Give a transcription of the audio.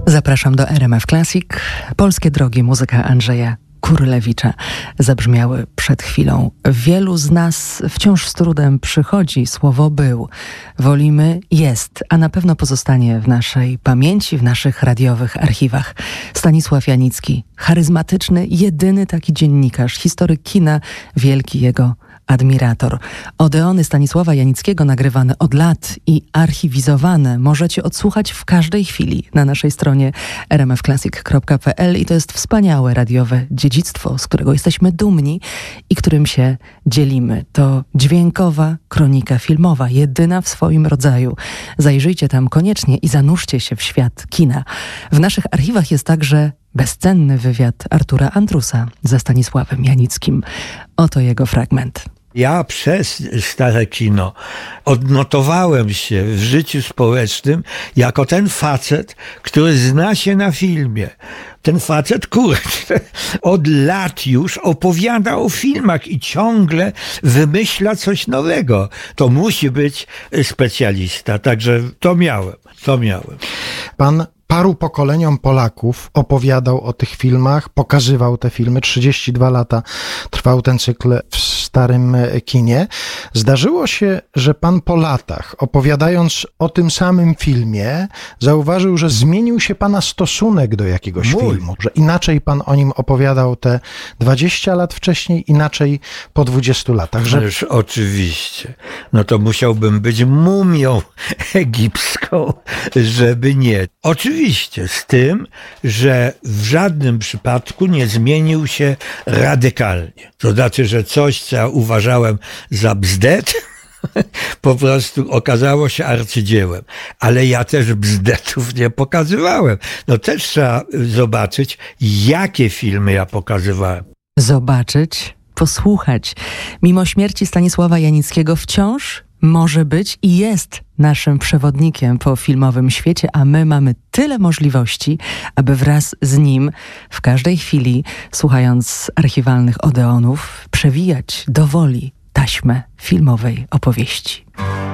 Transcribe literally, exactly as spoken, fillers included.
Zapraszam do R M F Classic. Polskie drogi, muzyka Andrzeja Kurlewicza zabrzmiały przed chwilą. Wielu z nas wciąż z trudem przychodzi słowo był. Wolimy jest, a na pewno pozostanie w naszej pamięci, w naszych radiowych archiwach. Stanisław Janicki, charyzmatyczny, jedyny taki dziennikarz, historyk kina, wielki jego admirator. Odeony Stanisława Janickiego nagrywane od lat i archiwizowane możecie odsłuchać w każdej chwili na naszej stronie r m f classic kropka p l i to jest wspaniałe radiowe dziedzictwo, z którego jesteśmy dumni i którym się dzielimy. To dźwiękowa kronika filmowa, jedyna w swoim rodzaju. Zajrzyjcie tam koniecznie i zanurzcie się w świat kina. W naszych archiwach jest także bezcenny wywiad Artura Andrusa ze Stanisławem Janickim. Oto jego fragment. Ja przez stare kino odnotowałem się w życiu społecznym jako ten facet, który zna się na filmie. Ten facet, kurczę, od lat już opowiada o filmach i ciągle wymyśla coś nowego. To musi być specjalista. Także to miałem, to miałem. Pan paru pokoleniom Polaków opowiadał o tych filmach, pokazywał te filmy. trzydzieści dwa lata trwał ten cykl w starym kinie. Zdarzyło się, że pan po latach, opowiadając o tym samym filmie, zauważył, że zmienił się pana stosunek do jakiegoś Mój. filmu, że inaczej pan o nim opowiadał te dwadzieścia lat wcześniej, inaczej po dwudziestu latach. Że... Ależ oczywiście. No to musiałbym być mumią egipską, żeby nie. Oczywiście, z tym, że w żadnym przypadku nie zmienił się radykalnie. To znaczy, że coś, co ja uważałem za bzdet, po prostu okazało się arcydziełem. Ale ja też bzdetów nie pokazywałem. No też trzeba zobaczyć, jakie filmy ja pokazywałem. Zobaczyć, posłuchać. Mimo śmierci Stanisława Janickiego wciąż może być i jest naszym przewodnikiem po filmowym świecie, a my mamy tyle możliwości, aby wraz z nim w każdej chwili, słuchając archiwalnych odeonów, przewijać do woli taśmę filmowej opowieści.